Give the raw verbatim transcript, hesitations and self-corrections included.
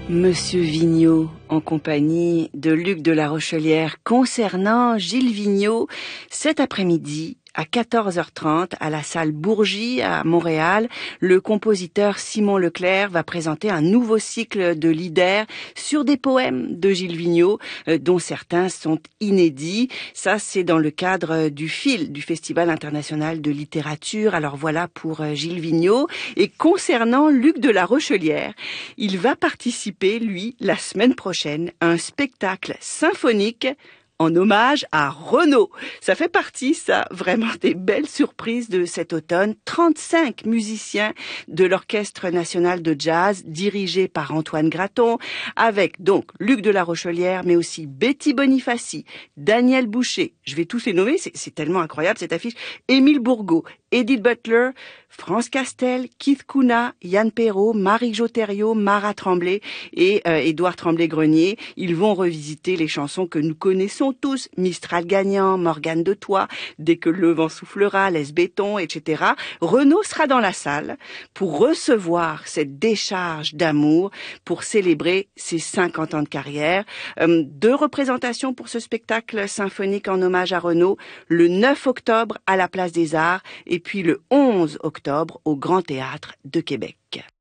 Monsieur Vigneault, en compagnie de Luc de la Rochelière, concernant Gilles Vigneault, cet après-midi, à quatorze heures trente, à la salle Bourgie à Montréal, le compositeur Simon Leclerc va présenter un nouveau cycle de lieder sur des poèmes de Gilles Vigneault, euh, dont certains sont inédits. Ça, c'est dans le cadre du F I L, du Festival international de littérature. Alors voilà pour euh, Gilles Vigneault. Et concernant Luc de la Rochelière, il va participer, lui, la semaine prochaine, à un spectacle symphonique en hommage à Renaud. Ça fait partie, ça, vraiment des belles surprises de cet automne. trente-cinq musiciens de l'Orchestre national de jazz, dirigé par Antoine Graton, avec donc Luc de la Rochelière, mais aussi Betty Bonifaci, Daniel Boucher, je vais tous les nommer, c'est, c'est tellement incroyable cette affiche, Émile Bourgault, Edith Butler, France Castel, Keith Kuna, Yann Perrault, Marie-Jo Thériault, Marat Tremblay et euh, Édouard Tremblay-Grenier. Ils vont revisiter les chansons que nous connaissons tous, Mistral gagnant, Morgane de Troyes, Dès que le vent soufflera, Laisse béton, et cetera. Renaud sera dans la salle pour recevoir cette décharge d'amour, pour célébrer ses cinquante ans de carrière. Euh, deux représentations pour ce spectacle symphonique en hommage à Renaud, le neuf octobre à la Place des Arts et puis le onze octobre au Grand Théâtre de Québec.